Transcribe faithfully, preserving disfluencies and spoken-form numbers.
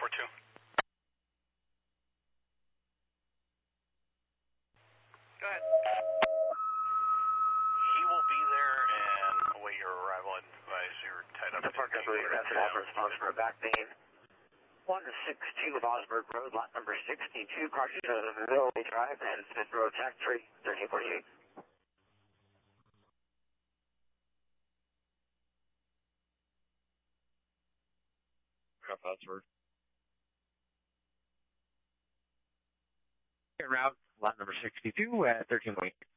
four two. Go ahead. He will be there and await your arrival. And advise you're tied up. The Park Depot, Rapid Alpha response for a back main. one six two Osborne Road, lot number sixty-two, crossing the Millway Drive and Smith Road, tax three, thirteen forty-eight. Password. En route, lot number sixty-two at thirteen point eight.